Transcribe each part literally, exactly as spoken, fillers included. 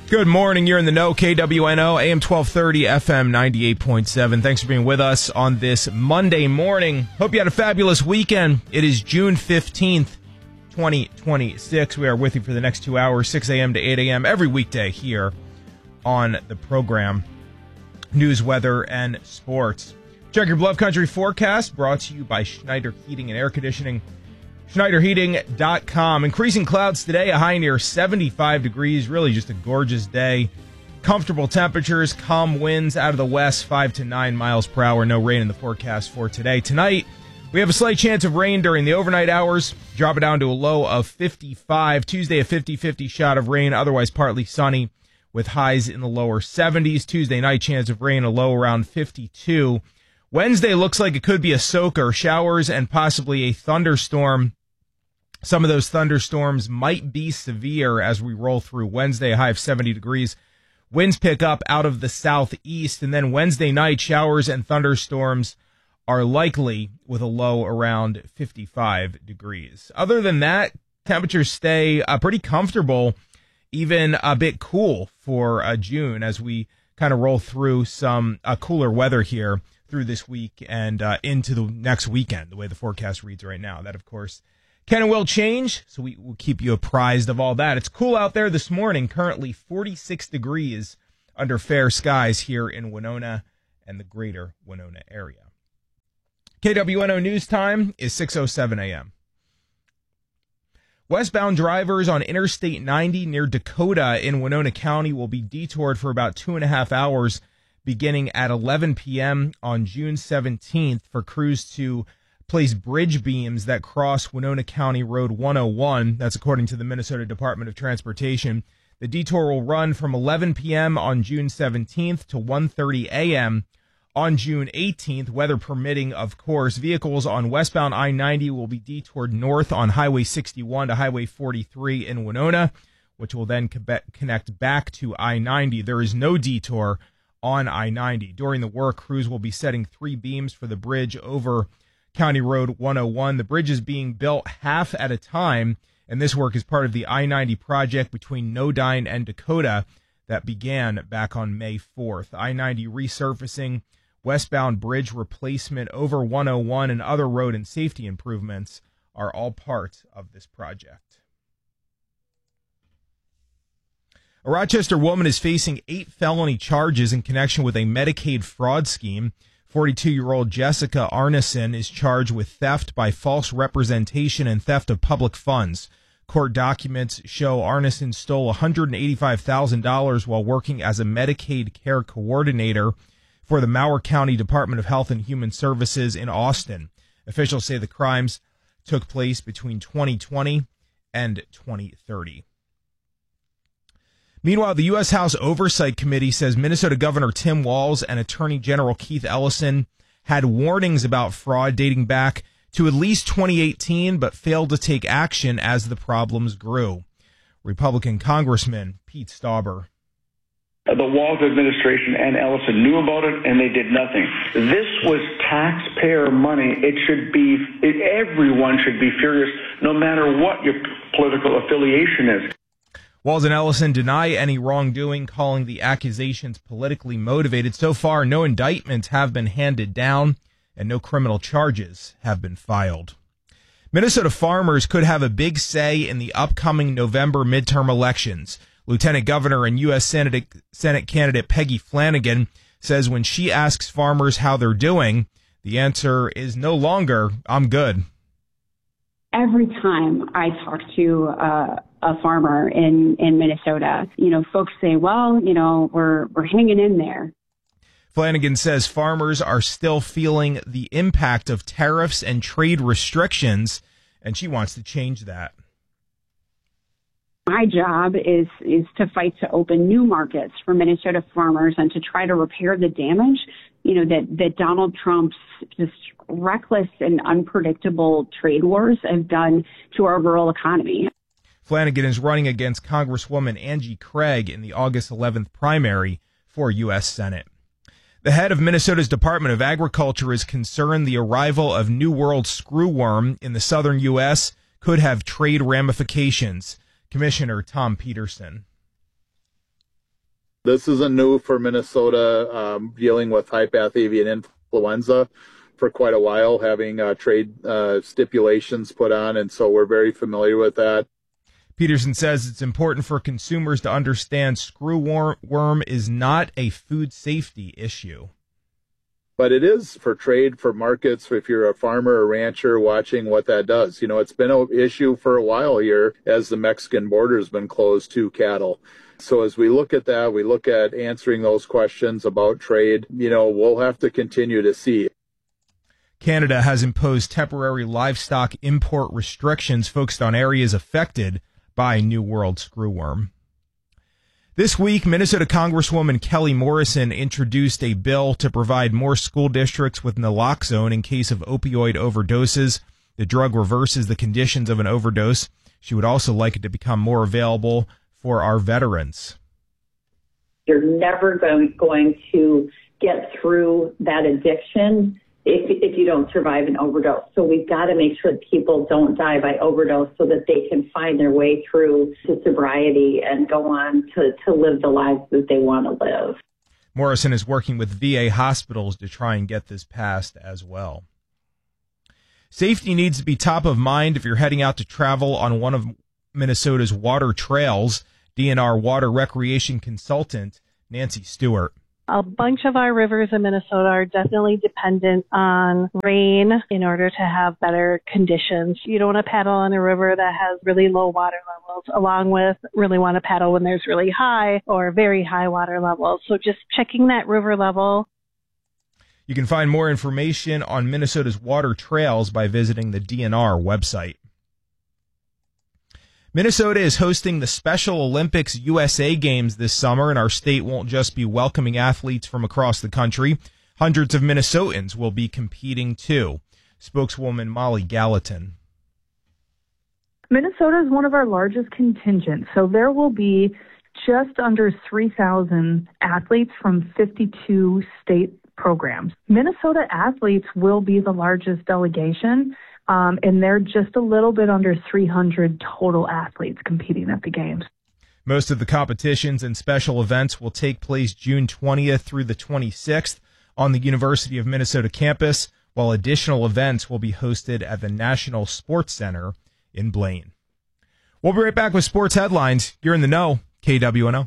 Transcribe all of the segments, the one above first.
Good morning. You're in the know. K W N O, A M twelve thirty, F M ninety-eight point seven. Thanks for being with us on this Monday morning. Hope you had a fabulous weekend. It is June fifteenth, twenty twenty-six. We are with you for the next two hours, six a.m. to eight a.m. every weekday here on the program. News, weather, and sports. Check your Bluff Country forecast, brought to you by Schneider Heating and Air Conditioning. Schneider Heating dot com. Increasing clouds today, a high near seventy-five degrees. Really just a gorgeous day. Comfortable temperatures, calm winds out of the west, five to nine miles per hour. No rain in the forecast for today. Tonight, we have a slight chance of rain during the overnight hours. Drop it down to a low of fifty-five. Tuesday, a fifty-fifty shot of rain, otherwise partly sunny with highs in the lower seventies. Tuesday night, chance of rain, a low around fifty-two. Wednesday looks like it could be a soaker. Showers and possibly a thunderstorm. Some of those thunderstorms might be severe as we roll through Wednesday, a high of seventy degrees. Winds pick up out of the southeast, and then Wednesday night, showers and thunderstorms are likely with a low around fifty-five degrees. Other than that, temperatures stay uh, pretty comfortable, even a bit cool for uh, June as we kind of roll through some uh, cooler weather here through this week and uh, into the next weekend, the way the forecast reads right now. That, of course, can and will change, so we will keep you apprised of all that. It's cool out there this morning, currently forty-six degrees under fair skies here in Winona and the greater Winona area. K W N O News Time is six oh seven a.m. Westbound drivers on Interstate ninety near Dakota in Winona County will be detoured for about two and a half hours beginning at eleven p.m. on June seventeenth for crews to place bridge beams that cross Winona County Road one oh one. That's according to the Minnesota Department of Transportation. The detour will run from eleven p.m. on June seventeenth to one thirty a.m. on June eighteenth, weather permitting, of course. Vehicles on westbound I ninety will be detoured north on Highway sixty-one to Highway forty-three in Winona, which will then connect back to I ninety. There is no detour on I ninety. During the work, crews will be setting three beams for the bridge over County Road one oh one. The bridge is being built half at a time, and this work is part of the I ninety project between Nodine and Dakota that began back on May fourth. I ninety resurfacing, westbound bridge replacement over one oh one, and other road and safety improvements are all part of this project. A Rochester woman is facing eight felony charges in connection with a Medicaid fraud scheme. forty-two-year-old Jessica Arneson is charged with theft by false representation and theft of public funds. Court documents show Arneson stole one hundred eighty-five thousand dollars while working as a Medicaid care coordinator for the Mower County Department of Health and Human Services in Austin. Officials say the crimes took place between twenty twenty and twenty thirty. Meanwhile, the U S House Oversight Committee says Minnesota Governor Tim Walz and Attorney General Keith Ellison had warnings about fraud dating back to at least twenty eighteen, but failed to take action as the problems grew. Republican Congressman Pete Stauber. The Walz administration and Ellison knew about it, and they did nothing. This was taxpayer money. It should be, it, everyone should be furious, no matter what your political affiliation is. Walz and Ellison deny any wrongdoing, calling the accusations politically motivated. So far, no indictments have been handed down, and no criminal charges have been filed. Minnesota farmers could have a big say in the upcoming November midterm elections. Lieutenant Governor and U S Senate, Senate candidate Peggy Flanagan says when she asks farmers how they're doing, the answer is no longer, "I'm good." Every time I talk to uh, a farmer in, in Minnesota, you know, folks say, well, you know, we're we're hanging in there. Flanagan says farmers are still feeling the impact of tariffs and trade restrictions, and she wants to change that. My job is is to fight to open new markets for Minnesota farmers and to try to repair the damage, you know, that, that Donald Trump's just reckless and unpredictable trade wars have done to our rural economy. Flanagan is running against Congresswoman Angie Craig in the August eleventh primary for U S Senate. The head of Minnesota's Department of Agriculture is concerned the arrival of New World screwworm in the southern U S could have trade ramifications. Commissioner Tom Peterson. This isn't new for Minnesota, um, dealing with high path avian influenza for quite a while, having uh, trade uh, stipulations put on, and so we're very familiar with that. Peterson says it's important for consumers to understand screwworm is not a food safety issue. But it is for trade, for markets, if you're a farmer or rancher watching what that does. You know, it's been an issue for a while here as the Mexican border has been closed to cattle. So as we look at that, we look at answering those questions about trade, you know, we'll have to continue to see. Canada has imposed temporary livestock import restrictions focused on areas affected by New World screwworm. This week, Minnesota Congresswoman Kelly Morrison introduced a bill to provide more school districts with naloxone in case of opioid overdoses. The drug reverses the conditions of an overdose. She would also like it to become more available for our veterans. You're never going, going to get through that addiction if, if you don't survive an overdose. So we've got to make sure that people don't die by overdose so that they can find their way through to sobriety and go on to, to live the lives that they want to live. Morrison is working with V A hospitals to try and get this passed as well. Safety needs to be top of mind if you're heading out to travel on one of Minnesota's water trails. D N R water recreation consultant Nancy Stewart. A bunch of our rivers in Minnesota are definitely dependent on rain in order to have better conditions. You don't want to paddle on a river that has really low water levels, along with really want to paddle when there's really high or very high water levels. So just checking that river level. You can find more information on Minnesota's water trails by visiting the D N R website. Minnesota is hosting the Special Olympics U S A Games this summer, and our state won't just be welcoming athletes from across the country. Hundreds of Minnesotans will be competing too. Spokeswoman Molly Gallatin. Minnesota is one of our largest contingents, so there will be just under three thousand athletes from fifty-two state programs. Minnesota athletes will be the largest delegation. Um, and they're just a little bit under three hundred total athletes competing at the games. Most of the competitions and special events will take place June twentieth through the twenty-sixth on the University of Minnesota campus, while additional events will be hosted at the National Sports Center in Blaine. We'll be right back with sports headlines. You're in the know, K W N O.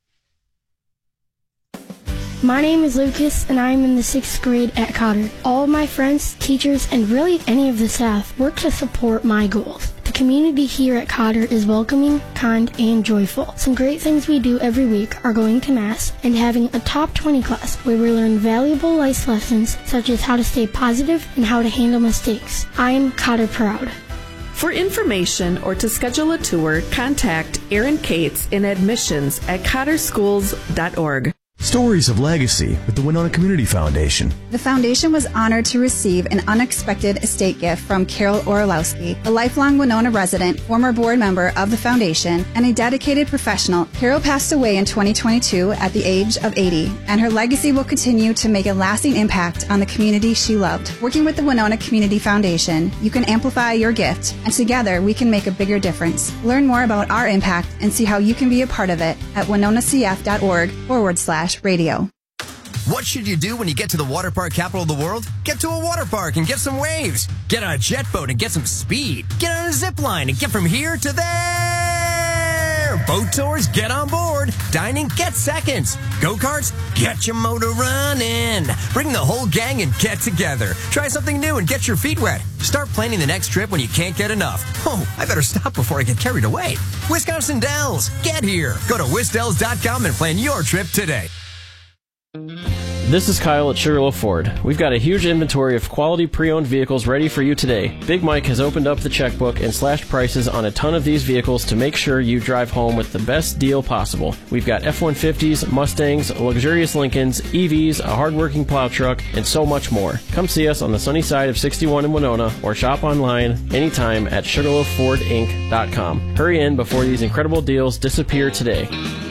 My name is Lucas, and I am in the sixth grade at Cotter. All of my friends, teachers, and really any of the staff work to support my goals. The community here at Cotter is welcoming, kind, and joyful. Some great things we do every week are going to Mass and having a top twenty class where we learn valuable life lessons such as how to stay positive and how to handle mistakes. I am Cotter proud. For information or to schedule a tour, contact Erin Cates in admissions at cotter schools dot org. Stories of Legacy with the Winona Community Foundation. The foundation was honored to receive an unexpected estate gift from Carol Orlowski, a lifelong Winona resident, former board member of the foundation, and a dedicated professional. Carol passed away in twenty twenty-two at the age of eighty, and her legacy will continue to make a lasting impact on the community she loved. Working with the Winona Community Foundation, you can amplify your gift, and together we can make a bigger difference. Learn more about our impact and see how you can be a part of it at winonacf.org forward slash radio. What should you do when you get to the water park capital of the world? Get to a water park and get some waves. Get on a jet boat and get some speed. Get on a zip line and get from here to there. Boat tours, get on board. Dining, get seconds. Go-karts, get your motor running. Bring the whole gang and get together. Try something new and get your feet wet. Start planning the next trip when you can't get enough. Oh, I better stop before I get carried away. Wisconsin Dells, get here. Go to wisdells dot com and plan your trip today. This is Kyle at Sugarloaf Ford. We've got a huge inventory of quality pre-owned vehicles ready for you today. Big Mike has opened up the checkbook and slashed prices on a ton of these vehicles to make sure you drive home with the best deal possible. We've got F one fifties, Mustangs, luxurious Lincolns, E Vs, a hard-working plow truck, and so much more. Come see us on the sunny side of sixty-one in Winona or shop online anytime at sugarloaf ford inc dot com. Hurry in before these incredible deals disappear today.